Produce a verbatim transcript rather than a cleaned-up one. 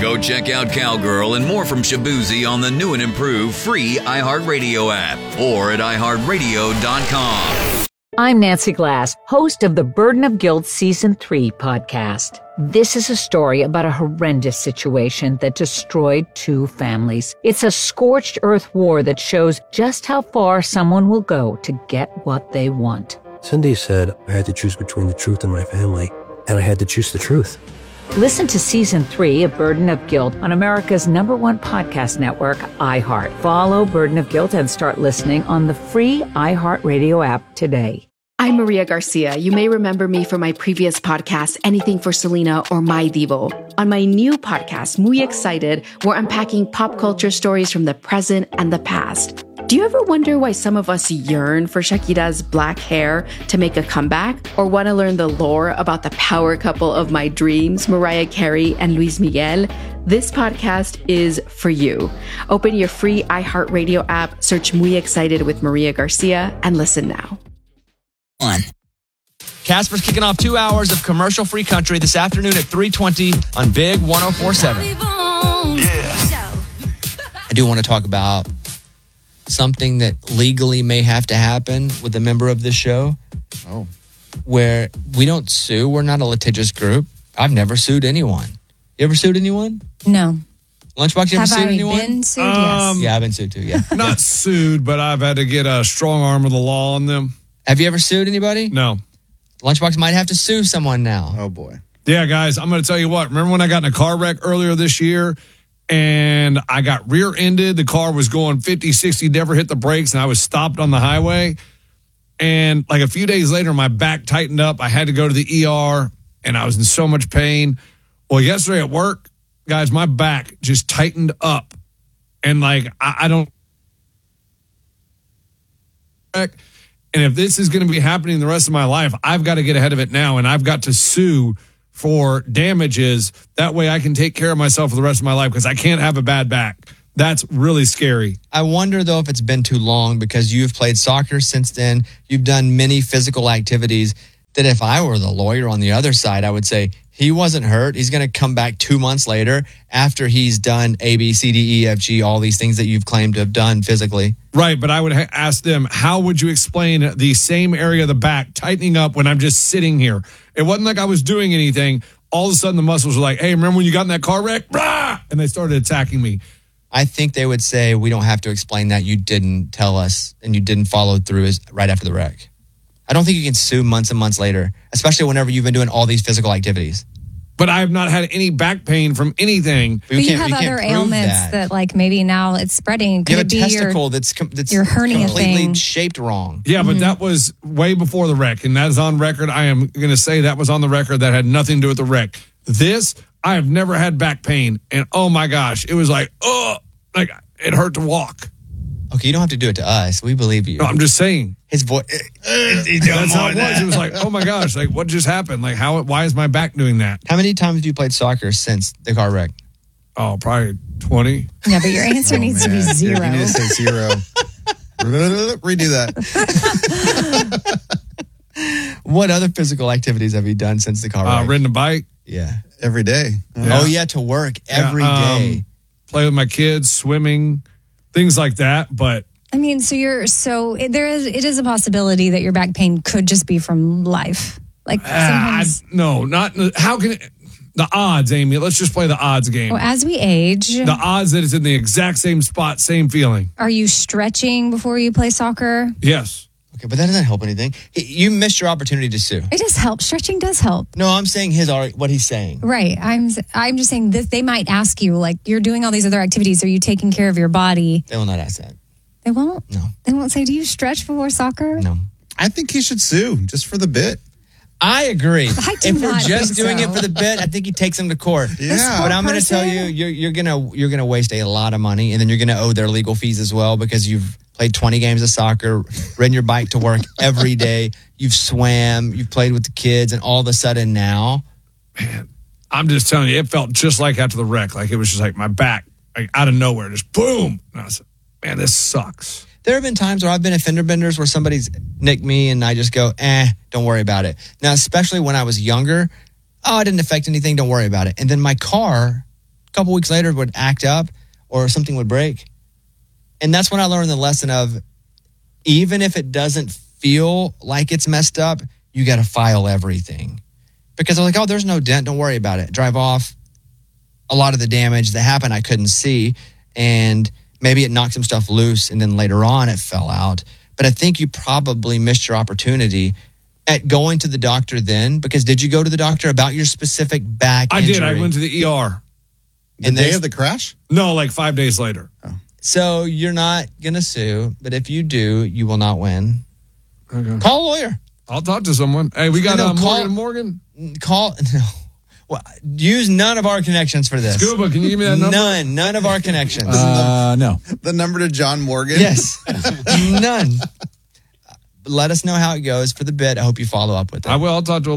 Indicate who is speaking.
Speaker 1: Go check out Cowgirl and more from Shabuzi on the new and improved free iHeartRadio app or at i heart radio dot com.
Speaker 2: I'm Nancy Glass, host of the Burden of Guilt Season three podcast. This is a story about a horrendous situation that destroyed two families. It's a scorched earth war that shows just how far someone will go to get what they want.
Speaker 3: Cindy said I had to choose between the truth and my family, and I had to choose the truth.
Speaker 2: Listen to Season three of Burden of Guilt on America's number one podcast network, iHeart. Follow Burden of Guilt and start listening on the free iHeartRadio app today.
Speaker 4: I'm Maria Garcia. You may remember me from my previous podcast, Anything for Selena or My Divo. On my new podcast, Muy Excited, we're unpacking pop culture stories from the present and the past. Do you ever wonder why some of us yearn for Shakira's black hair to make a comeback? Or want to learn the lore about the power couple of my dreams, Mariah Carey and Luis Miguel? This podcast is for you. Open your free iHeartRadio app, search Muy Excited with Maria Garcia, and listen now.
Speaker 5: One. Casper's kicking off two hours of commercial-free country this afternoon at three twenty on Big one oh four seven. Yeah. I do want to talk about something that legally may have to happen with a member of this show.
Speaker 6: Oh.
Speaker 5: Where we don't sue. We're not a litigious group. I've never sued anyone. You ever sued anyone?
Speaker 7: No.
Speaker 5: Lunchbox, you
Speaker 7: have
Speaker 5: ever sued
Speaker 7: I
Speaker 5: anyone?
Speaker 7: been sued?
Speaker 6: Um,
Speaker 7: yes.
Speaker 5: Yeah, I've been sued too, yeah.
Speaker 6: Not sued, but I've had to get a strong arm of the law on them.
Speaker 5: Have you ever sued anybody?
Speaker 6: No.
Speaker 5: Lunchbox might have to sue someone now.
Speaker 6: Oh, boy. Yeah, guys, I'm going to tell you what. Remember when I got in a car wreck earlier this year and I got rear-ended? The car was going fifty, sixty, never hit the brakes, and I was stopped on the highway. And like a few days later, my back tightened up. I had to go to the E R, and I was in so much pain. Well, yesterday at work, guys, my back just tightened up. And like, I, I don't... And if this is going to be happening the rest of my life, I've got to get ahead of it now, and I've got to sue for damages. That way I can take care of myself for the rest of my life because I can't have a bad back. That's really scary.
Speaker 5: I wonder, though, if it's been too long because you've played soccer since then. You've done many physical activities that if I were the lawyer on the other side, I would say, he wasn't hurt. He's going to come back two months later after he's done A, B, C, D, E, F, G, all these things that you've claimed to have done physically.
Speaker 6: Right, but I would ha- ask them, how would you explain the same area of the back tightening up when I'm just sitting here? It wasn't like I was doing anything. All of a sudden, the muscles were like, hey, remember when you got in that car wreck? Rah! And they started attacking me.
Speaker 5: I think they would say, we don't have to explain that. You didn't tell us and you didn't follow through as, right after the wreck. I don't think you can sue months and months later, especially whenever you've been doing all these physical activities.
Speaker 6: But I have not had any back pain from anything.
Speaker 7: But you have other ailments that. that, like, maybe now it's spreading. Could
Speaker 5: you have
Speaker 7: it
Speaker 5: a
Speaker 7: be
Speaker 5: testicle
Speaker 7: your,
Speaker 5: that's, com- that's
Speaker 7: your hernia
Speaker 5: completely
Speaker 7: thing.
Speaker 5: shaped wrong.
Speaker 6: Yeah, but
Speaker 7: Mm-hmm.
Speaker 6: that was way before the wreck, and that is on record. I am going to say that was on the record. That had nothing to do with the wreck. This, I have never had back pain, and oh my gosh, it was like, oh, like it hurt to walk.
Speaker 5: Okay, you don't have to do it to us. We believe you.
Speaker 6: No, I'm just saying.
Speaker 5: His voice.
Speaker 6: That's how it was. It was like, oh my gosh, like what just happened? Like how? Why is my back doing that?
Speaker 5: How many times have you played soccer since the car wreck?
Speaker 6: Oh, probably twenty.
Speaker 7: Yeah, but your answer oh, needs man. to be zero.
Speaker 8: Yeah, you need to say zero. Redo that.
Speaker 5: What other physical activities have you done since the car wreck?
Speaker 6: Uh, ridden a bike.
Speaker 5: Yeah.
Speaker 8: Every day.
Speaker 5: Yeah. Oh, yeah, to work every
Speaker 6: yeah, um,
Speaker 5: day.
Speaker 6: Play with my kids, swimming, things like that. But
Speaker 7: I mean, so you're so it, there is it is a possibility that your back pain could just be from life. Like sometimes,
Speaker 6: uh, I, no, not how can it, the odds, Amy? Let's just play the odds game.
Speaker 7: Well, as we age,
Speaker 6: the odds that it's in the exact same spot, same feeling.
Speaker 7: Are you stretching before you play soccer?
Speaker 6: Yes.
Speaker 5: Okay, but that doesn't help anything. You missed your opportunity to sue.
Speaker 7: It does help. Stretching does help.
Speaker 5: No, I'm saying his what he's saying.
Speaker 7: Right. I'm I'm just saying that they might ask you, like, you're doing all these other activities. Are you taking care of your body?
Speaker 5: They will not ask that.
Speaker 7: They won't?
Speaker 5: No.
Speaker 7: They won't say, do you stretch before soccer?
Speaker 5: No.
Speaker 8: I think he should sue just for the bit.
Speaker 5: I agree.
Speaker 7: I do
Speaker 5: if we're
Speaker 7: not
Speaker 5: just
Speaker 7: think
Speaker 5: doing
Speaker 7: so.
Speaker 5: it for the bit, I think he takes them to court.
Speaker 8: Yeah.
Speaker 5: But I'm going to tell
Speaker 7: person?
Speaker 5: you, you're, you're going to you're going to waste a lot of money, and then you're going to owe their legal fees as well because you've played twenty games of soccer, ridden your bike to work every day, you've swam, you've played with the kids, and all of a sudden now,
Speaker 6: man, I'm just telling you, it felt just like after the wreck, like it was just like my back, like out of nowhere, just boom. And I was like, man, this sucks.
Speaker 5: There have been times where I've been at fender benders where somebody's nicked me and I just go, eh, don't worry about it. Now, especially when I was younger, oh, it didn't affect anything, don't worry about it. And then my car couple weeks later it would act up or something would break. And that's when I learned the lesson of, even if it doesn't feel like it's messed up, you got to file everything. Because I'm like, oh, there's no dent. Don't worry about it. Drive off. A lot of the damage that happened, I couldn't see. And maybe it knocked some stuff loose and then later on it fell out. But I think you probably missed your opportunity at going to the doctor then. Because did you go to the doctor about your specific back
Speaker 6: I
Speaker 5: injury?
Speaker 6: did. I went to the E R.
Speaker 8: The
Speaker 5: And
Speaker 8: day
Speaker 5: they-
Speaker 8: of the crash?
Speaker 6: No, like five days later.
Speaker 5: So you're not going to sue. But if you do, you will not win.
Speaker 6: Okay.
Speaker 5: Call a lawyer.
Speaker 6: I'll talk to someone. Hey, we got
Speaker 5: No,
Speaker 6: uh,
Speaker 5: call-
Speaker 6: Morgan Morgan.
Speaker 5: Call. No. Well, use none of our connections for this.
Speaker 6: Scuba, can you give me that number?
Speaker 5: None. None of our connections.
Speaker 9: Uh, no.
Speaker 8: The number to John Morgan?
Speaker 5: Yes. None. Let us know how it goes for the bit. I hope you follow up with it.
Speaker 6: I will. I'll talk to a